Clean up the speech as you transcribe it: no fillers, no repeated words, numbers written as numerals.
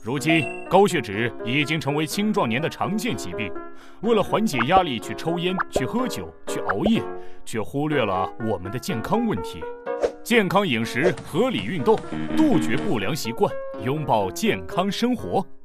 如今高血脂已经成为青壮年的常见疾病，为了缓解压力去抽烟、去喝酒、去熬夜，却忽略了我们的健康问题。健康饮食，合理运动，杜绝不良习惯，拥抱健康生活。